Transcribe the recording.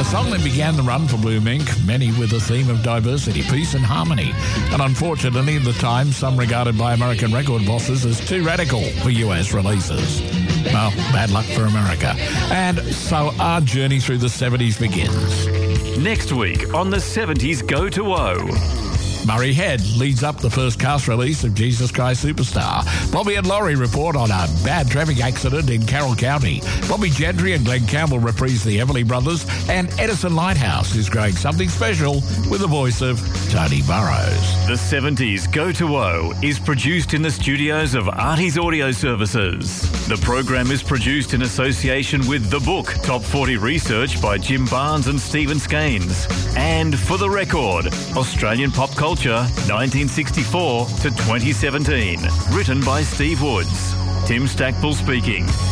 song that began the run for Bloom Inc., many with a theme of diversity, peace and harmony. And unfortunately, at the time, some regarded by American record bosses as too radical for US releases. Well, bad luck for America. And so our journey through the 70s begins. Next week on the 70s Go to O. Murray Head leads up the first cast release of Jesus Christ Superstar. Bobby and Laurie report on a bad traffic accident in Carroll County. Bobby Gentry and Glenn Campbell reprise the Everly Brothers. And Edison Lighthouse is growing something special with the voice of Tony Burrows. The 70s Go to O is produced in the studios of Artie's Audio Services. The program is produced in association with The Book, Top 40 Research by Jim Barnes and Stephen Scaines. And For the Record, Australian Pop Culture 1964 to 2017. Written by Steve Woods. Tim Stackpole speaking.